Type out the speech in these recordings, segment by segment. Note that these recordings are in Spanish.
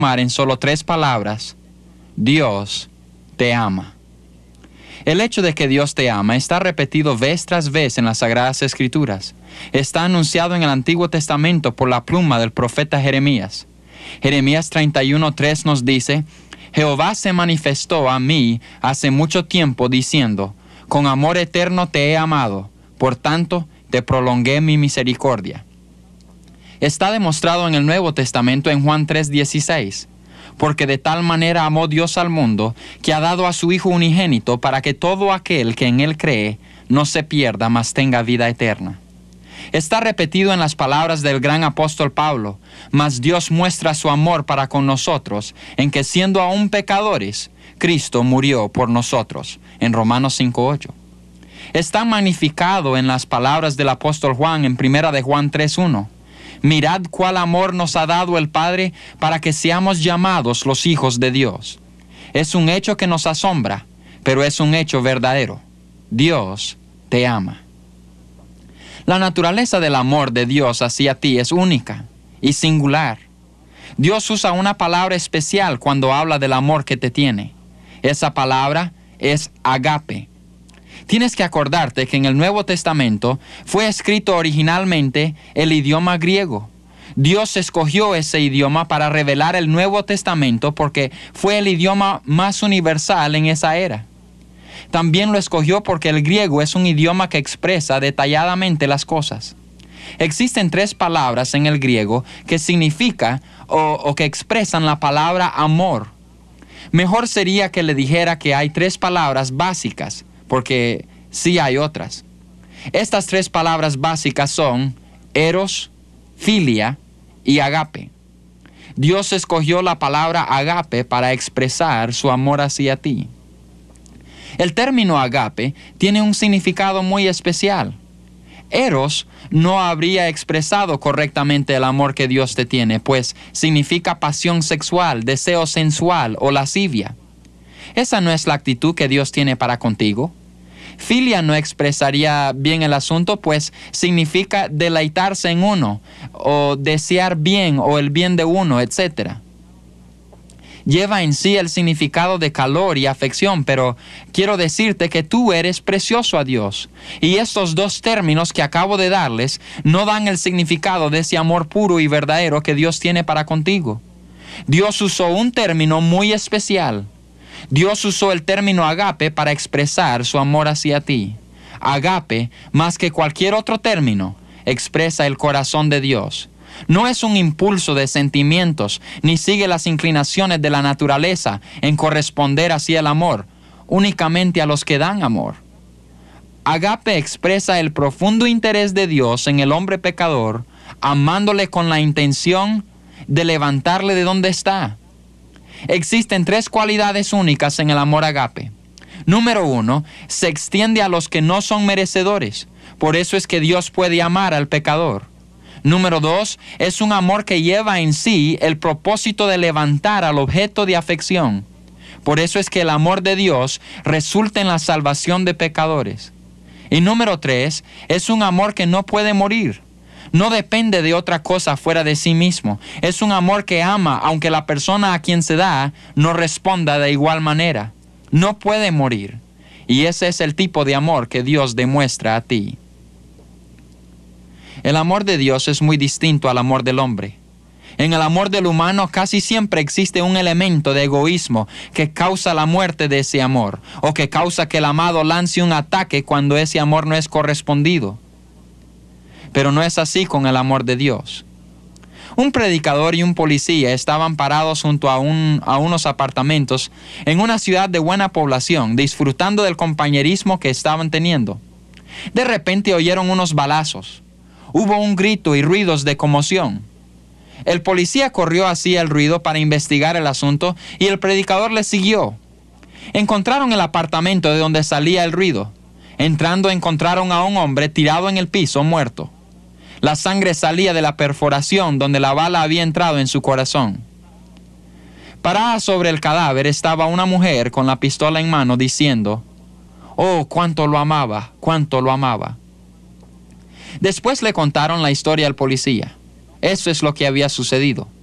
en solo 3 palabras: Dios te ama. El hecho de que Dios te ama está repetido vez tras vez en las Sagradas Escrituras. Está anunciado en el Antiguo Testamento por la pluma del profeta Jeremías. Jeremías 31:3 nos dice: Jehová se manifestó a mí hace mucho tiempo diciendo: con amor eterno te he amado, por tanto te prolongué mi misericordia. Está demostrado en el Nuevo Testamento en Juan 3:16. Porque de tal manera amó Dios al mundo, que ha dado a su Hijo unigénito, para que todo aquel que en Él cree no se pierda, mas tenga vida eterna. Está repetido en las palabras del gran apóstol Pablo: mas Dios muestra su amor para con nosotros, en que siendo aún pecadores, Cristo murió por nosotros, en Romanos 5:8. Está magnificado en las palabras del apóstol Juan en 1 de Juan 3:1. Mirad cuál amor nos ha dado el Padre para que seamos llamados los hijos de Dios. Es un hecho que nos asombra, pero es un hecho verdadero. Dios te ama. La naturaleza del amor de Dios hacia ti es única y singular. Dios usa una palabra especial cuando habla del amor que te tiene. Esa palabra es agape. Tienes que acordarte que en el Nuevo Testamento fue escrito originalmente el idioma griego. Dios escogió ese idioma para revelar el Nuevo Testamento porque fue el idioma más universal en esa era. También lo escogió porque el griego es un idioma que expresa detalladamente las cosas. Existen 3 palabras en el griego que significan o que expresan la palabra amor. Mejor sería que le dijera que hay 3 palabras básicas, porque sí hay otras. Estas 3 palabras básicas son eros, filia y agape. Dios escogió la palabra agape para expresar su amor hacia ti. El término agape tiene un significado muy especial. Eros no habría expresado correctamente el amor que Dios te tiene, pues significa pasión sexual, deseo sensual o lascivia. Esa no es la actitud que Dios tiene para contigo. Filia no expresaría bien el asunto, pues significa deleitarse en uno, o desear bien o el bien de uno, etc. Lleva en sí el significado de calor y afección, pero quiero decirte que tú eres precioso a Dios. Y estos 2 términos que acabo de darles no dan el significado de ese amor puro y verdadero que Dios tiene para contigo. Dios usó un término muy especial. Dios usó el término agape para expresar su amor hacia ti. Agape, más que cualquier otro término, expresa el corazón de Dios. No es un impulso de sentimientos, ni sigue las inclinaciones de la naturaleza en corresponder hacia el amor, únicamente a los que dan amor. Agape expresa el profundo interés de Dios en el hombre pecador, amándole con la intención de levantarle de donde está. Existen 3 cualidades únicas en el amor agape. Número 1, se extiende a los que no son merecedores. Por eso es que Dios puede amar al pecador. Número 2, es un amor que lleva en sí el propósito de levantar al objeto de afección. Por eso es que el amor de Dios resulta en la salvación de pecadores. Y número 3, es un amor que no puede morir. No depende de otra cosa fuera de sí mismo. Es un amor que ama aunque la persona a quien se da no responda de igual manera. No puede morir. Y ese es el tipo de amor que Dios demuestra a ti. El amor de Dios es muy distinto al amor del hombre. En el amor del humano casi siempre existe un elemento de egoísmo que causa la muerte de ese amor, o que causa que el amado lance un ataque cuando ese amor no es correspondido. Pero no es así con el amor de Dios. Un predicador y un policía estaban parados junto a unos apartamentos en una ciudad de buena población, disfrutando del compañerismo que estaban teniendo. De repente oyeron unos balazos. Hubo un grito y ruidos de conmoción. El policía corrió hacia el ruido para investigar el asunto y el predicador le siguió. Encontraron el apartamento de donde salía el ruido. Entrando encontraron a un hombre tirado en el piso, muerto. La sangre salía de la perforación donde la bala había entrado en su corazón. Parada sobre el cadáver estaba una mujer con la pistola en mano diciendo: «Oh, cuánto lo amaba, cuánto lo amaba». Después le contaron la historia al policía. Eso es lo que había sucedido.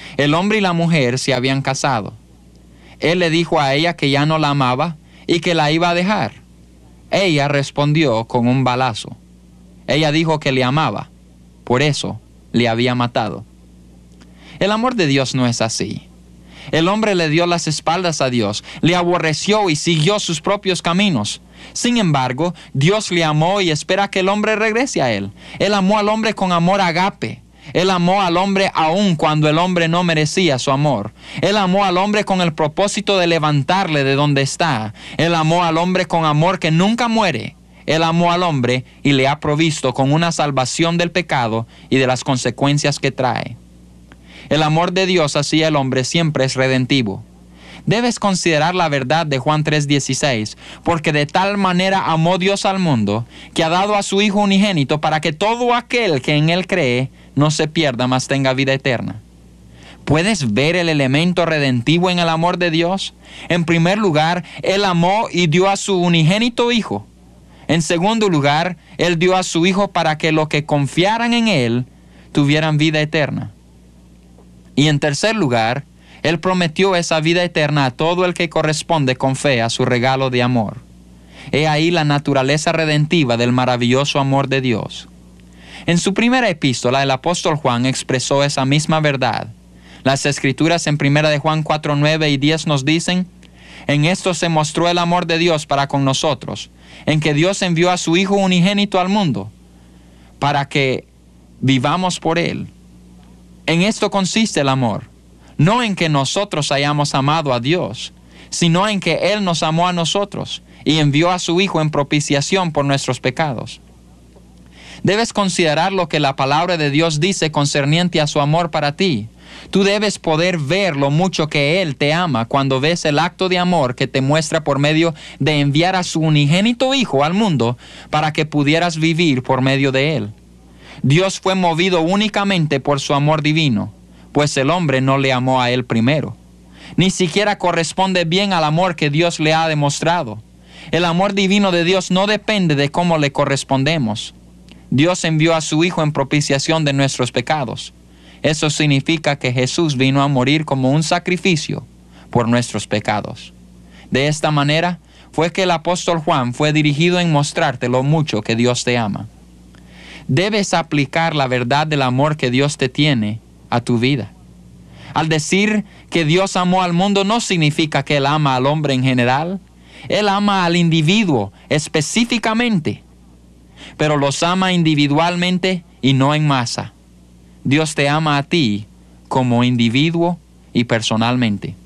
El hombre y la mujer se habían casado. Él le dijo a ella que ya no la amaba y que la iba a dejar. Ella respondió con un balazo. Ella dijo que le amaba, por eso le había matado. El amor de Dios no es así. El hombre le dio las espaldas a Dios, le aborreció y siguió sus propios caminos. Sin embargo, Dios le amó y espera que el hombre regrese a Él. Él amó al hombre con amor agape. Él amó al hombre aun cuando el hombre no merecía su amor. Él amó al hombre con el propósito de levantarle de donde está. Él amó al hombre con amor que nunca muere. Él amó al hombre y le ha provisto con una salvación del pecado y de las consecuencias que trae. El amor de Dios hacia el hombre siempre es redentivo. Debes considerar la verdad de Juan 3:16, porque de tal manera amó Dios al mundo, que ha dado a su Hijo unigénito para que todo aquel que en Él cree no se pierda, mas tenga vida eterna. ¿Puedes ver el elemento redentivo en el amor de Dios? En primer lugar, Él amó y dio a su unigénito Hijo. En segundo lugar, Él dio a su Hijo para que los que confiaran en Él tuvieran vida eterna. Y en tercer lugar, Él prometió esa vida eterna a todo el que corresponde con fe a su regalo de amor. He ahí la naturaleza redentiva del maravilloso amor de Dios. En su primera epístola, el apóstol Juan expresó esa misma verdad. Las Escrituras en 1 de Juan 4:9 y 10 nos dicen: en esto se mostró el amor de Dios para con nosotros, en que Dios envió a su Hijo unigénito al mundo, para que vivamos por Él. En esto consiste el amor, no en que nosotros hayamos amado a Dios, sino en que Él nos amó a nosotros y envió a su Hijo en propiciación por nuestros pecados. Debes considerar lo que la palabra de Dios dice concerniente a su amor para ti. Tú debes poder ver lo mucho que Él te ama cuando ves el acto de amor que te muestra por medio de enviar a su unigénito Hijo al mundo para que pudieras vivir por medio de Él. Dios fue movido únicamente por su amor divino, pues el hombre no le amó a Él primero. Ni siquiera corresponde bien al amor que Dios le ha demostrado. El amor divino de Dios no depende de cómo le correspondemos. Dios envió a su Hijo en propiciación de nuestros pecados. Eso significa que Jesús vino a morir como un sacrificio por nuestros pecados. De esta manera fue que el apóstol Juan fue dirigido en mostrarte lo mucho que Dios te ama. Debes aplicar la verdad del amor que Dios te tiene a tu vida. Al decir que Dios amó al mundo no significa que Él ama al hombre en general. Él ama al individuo específicamente, pero los ama individualmente y no en masa. Dios te ama a ti como individuo y personalmente.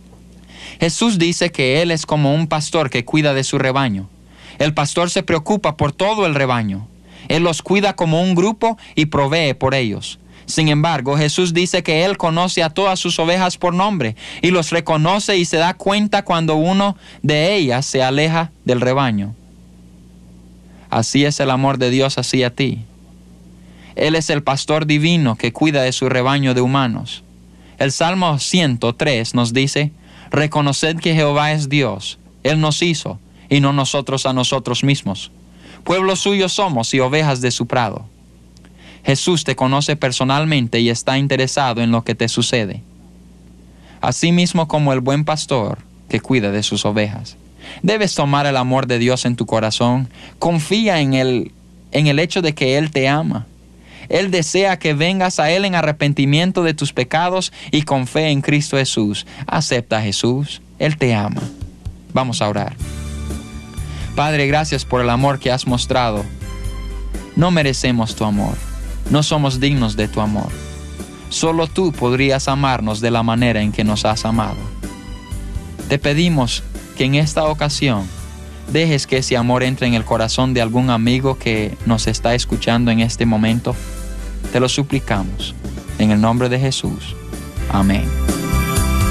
Jesús dice que Él es como un pastor que cuida de su rebaño. El pastor se preocupa por todo el rebaño. Él los cuida como un grupo y provee por ellos. Sin embargo, Jesús dice que Él conoce a todas sus ovejas por nombre y los reconoce y se da cuenta cuando uno de ellas se aleja del rebaño. Así es el amor de Dios hacia ti. Él es el pastor divino que cuida de su rebaño de humanos. El Salmo 103 nos dice: reconoced que Jehová es Dios, Él nos hizo y no nosotros a nosotros mismos. Pueblo suyo somos y ovejas de su prado. Jesús te conoce personalmente y está interesado en lo que te sucede, asimismo como el buen pastor que cuida de sus ovejas. Debes tomar el amor de Dios en tu corazón. Confía en el hecho de que Él te ama. Él desea que vengas a Él en arrepentimiento de tus pecados y con fe en Cristo Jesús. Acepta a Jesús. Él te ama. Vamos a orar. Padre, gracias por el amor que has mostrado. No merecemos tu amor. No somos dignos de tu amor. Solo tú podrías amarnos de la manera en que nos has amado. Te pedimos que en esta ocasión dejes que ese amor entre en el corazón de algún amigo que nos está escuchando en este momento. Te lo suplicamos. En el nombre de Jesús. Amén.